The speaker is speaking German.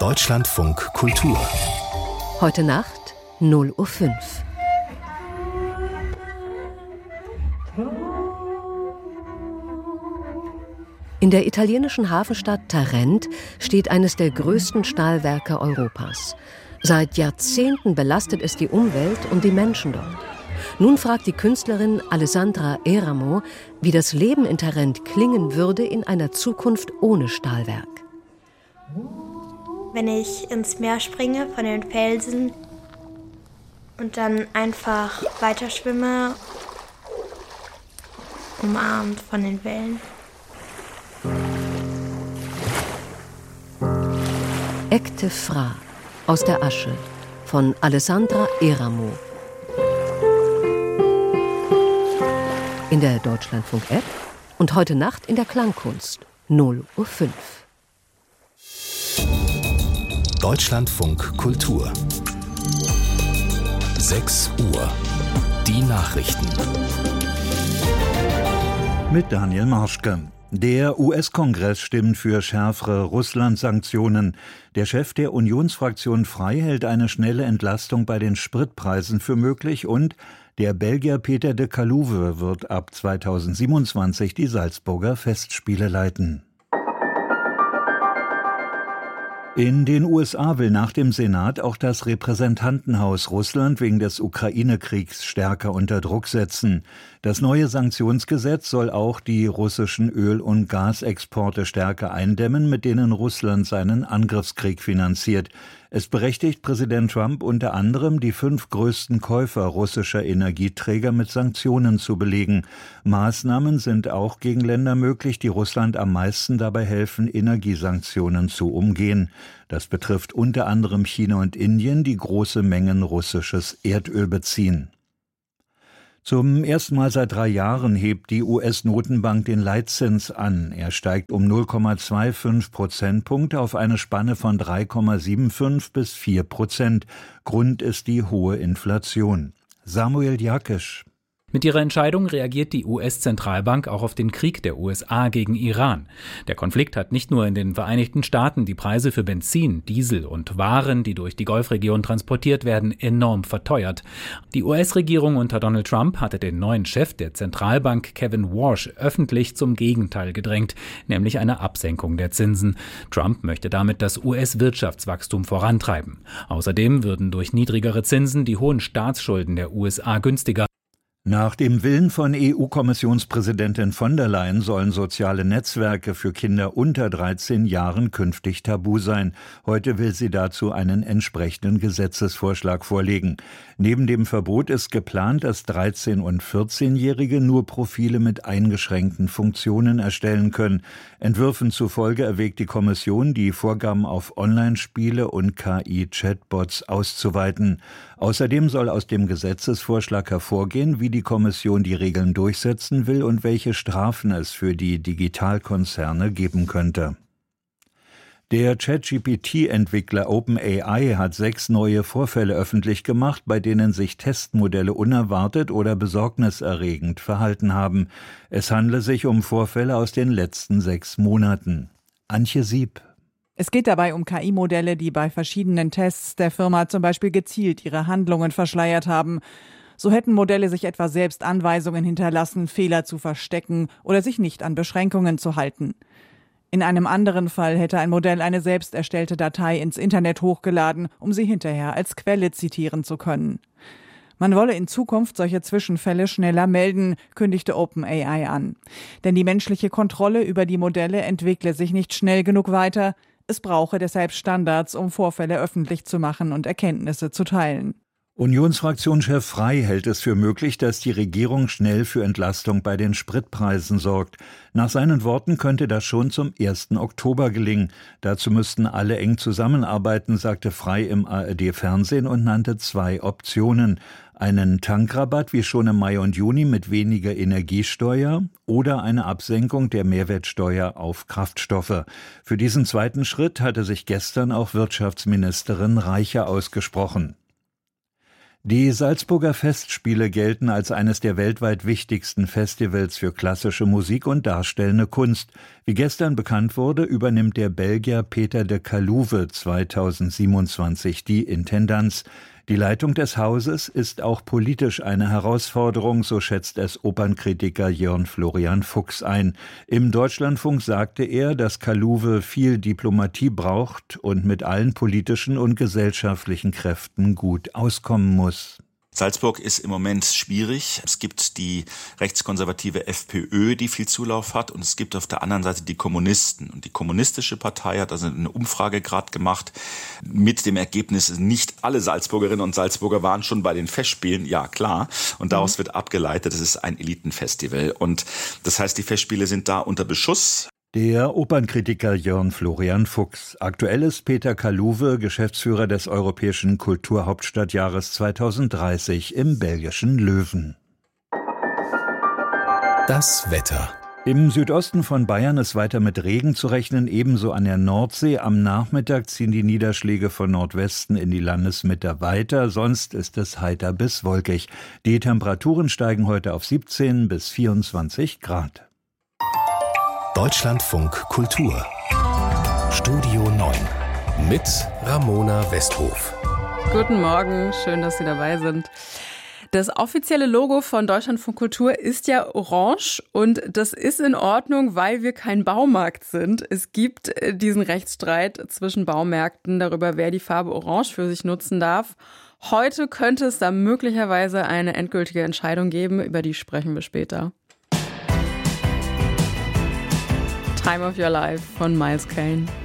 Deutschlandfunk Kultur. Heute Nacht 0:05 Uhr. In der italienischen Hafenstadt Tarent steht eines der größten Stahlwerke Europas. Seit Jahrzehnten belastet es die Umwelt und die Menschen dort. Nun fragt die Künstlerin Alessandra Eramo, wie das Leben in Tarent klingen würde in einer Zukunft ohne Stahlwerk. Wenn ich ins Meer springe von den Felsen und dann einfach weiterschwimme, umarmt von den Wellen. Ekte Fra aus der Asche von Alessandra Eramo. In der Deutschlandfunk-App und heute Nacht in der Klangkunst 0:05 Uhr. Deutschlandfunk Kultur. 6 Uhr. Die Nachrichten. Mit Daniel Marschke. Der US-Kongress stimmt für schärfere Russland-Sanktionen. Der Chef der Unionsfraktion Frei hält eine schnelle Entlastung bei den Spritpreisen für möglich und der Belgier Peter de Caluwe wird ab 2027 die Salzburger Festspiele leiten. In den USA will nach dem Senat auch das Repräsentantenhaus Russland wegen des Ukraine-Kriegs stärker unter Druck setzen. Das neue Sanktionsgesetz soll auch die russischen Öl- und Gasexporte stärker eindämmen, mit denen Russland seinen Angriffskrieg finanziert. Es berechtigt Präsident Trump unter anderem, die 5 größten Käufer russischer Energieträger mit Sanktionen zu belegen. Maßnahmen sind auch gegen Länder möglich, die Russland am meisten dabei helfen, Energiesanktionen zu umgehen. Das betrifft unter anderem China und Indien, die große Mengen russisches Erdöl beziehen. Zum ersten Mal seit 3 Jahren hebt die US-Notenbank den Leitzins an. Er steigt um 0,25 Prozentpunkte auf eine Spanne von 3,75 bis 4%. Grund ist die hohe Inflation. Samuel Jakisch. Mit ihrer Entscheidung reagiert die US-Zentralbank auch auf den Krieg der USA gegen Iran. Der Konflikt hat nicht nur in den Vereinigten Staaten die Preise für Benzin, Diesel und Waren, die durch die Golfregion transportiert werden, enorm verteuert. Die US-Regierung unter Donald Trump hatte den neuen Chef der Zentralbank, Kevin Warsh, öffentlich zum Gegenteil gedrängt, nämlich eine Absenkung der Zinsen. Trump möchte damit das US-Wirtschaftswachstum vorantreiben. Außerdem würden durch niedrigere Zinsen die hohen Staatsschulden der USA günstiger. Nach dem Willen von EU-Kommissionspräsidentin von der Leyen sollen soziale Netzwerke für Kinder unter 13 Jahren künftig tabu sein. Heute will sie dazu einen entsprechenden Gesetzesvorschlag vorlegen. Neben dem Verbot ist geplant, dass 13- und 14-Jährige nur Profile mit eingeschränkten Funktionen erstellen können. Entwürfen zufolge erwägt die Kommission, die Vorgaben auf Online-Spiele und KI-Chatbots auszuweiten. Außerdem soll aus dem Gesetzesvorschlag hervorgehen, wie die Kommission die Regeln durchsetzen will und welche Strafen es für die Digitalkonzerne geben könnte. Der ChatGPT-Entwickler OpenAI hat 6 neue Vorfälle öffentlich gemacht, bei denen sich Testmodelle unerwartet oder besorgniserregend verhalten haben. Es handle sich um Vorfälle aus den letzten 6 Monaten. Antje Sieb. Es geht dabei um KI-Modelle, die bei verschiedenen Tests der Firma zum Beispiel gezielt ihre Handlungen verschleiert haben. So hätten Modelle sich etwa selbst Anweisungen hinterlassen, Fehler zu verstecken oder sich nicht an Beschränkungen zu halten. In einem anderen Fall hätte ein Modell eine selbst erstellte Datei ins Internet hochgeladen, um sie hinterher als Quelle zitieren zu können. Man wolle in Zukunft solche Zwischenfälle schneller melden, kündigte OpenAI an. Denn die menschliche Kontrolle über die Modelle entwickle sich nicht schnell genug weiter. Es brauche deshalb Standards, um Vorfälle öffentlich zu machen und Erkenntnisse zu teilen. Unionsfraktionschef Frei hält es für möglich, dass die Regierung schnell für Entlastung bei den Spritpreisen sorgt. Nach seinen Worten könnte das schon zum 1. Oktober gelingen. Dazu müssten alle eng zusammenarbeiten, sagte Frei im ARD-Fernsehen und nannte 2 Optionen. Einen Tankrabatt wie schon im Mai und Juni mit weniger Energiesteuer oder eine Absenkung der Mehrwertsteuer auf Kraftstoffe. Für diesen zweiten Schritt hatte sich gestern auch Wirtschaftsministerin Reiche ausgesprochen. Die Salzburger Festspiele gelten als eines der weltweit wichtigsten Festivals für klassische Musik und darstellende Kunst. Wie gestern bekannt wurde, übernimmt der Belgier Peter de Caluwe 2027 die Intendanz. Die Leitung des Hauses ist auch politisch eine Herausforderung, so schätzt es Opernkritiker Jörn Florian Fuchs ein. Im Deutschlandfunk sagte er, dass Caluwe viel Diplomatie braucht und mit allen politischen und gesellschaftlichen Kräften gut auskommen muss. Salzburg ist im Moment schwierig. Es gibt die rechtskonservative FPÖ, die viel Zulauf hat, und es gibt auf der anderen Seite die Kommunisten. Und die kommunistische Partei hat also eine Umfrage gerade gemacht mit dem Ergebnis, nicht alle Salzburgerinnen und Salzburger waren schon bei den Festspielen. Ja, klar. Und daraus wird abgeleitet, es ist ein Elitenfestival. Und das heißt, die Festspiele sind da unter Beschuss. Der Opernkritiker Jörn Florian Fuchs. Aktuell ist Peter Caluwe Geschäftsführer des Europäischen Kulturhauptstadtjahres 2030 im belgischen Löwen. Das Wetter. Im Südosten von Bayern ist weiter mit Regen zu rechnen, ebenso an der Nordsee. Am Nachmittag ziehen die Niederschläge von Nordwesten in die Landesmitte weiter, sonst ist es heiter bis wolkig. Die Temperaturen steigen heute auf 17 bis 24 Grad. Deutschlandfunk Kultur. Studio 9 mit Ramona Westhof. Guten Morgen, schön, dass Sie dabei sind. Das offizielle Logo von Deutschlandfunk Kultur ist ja orange und das ist in Ordnung, weil wir kein Baumarkt sind. Es gibt diesen Rechtsstreit zwischen Baumärkten darüber, wer die Farbe orange für sich nutzen darf. Heute könnte es da möglicherweise eine endgültige Entscheidung geben, über die sprechen wir später. Time of Your Life von Miles Kane.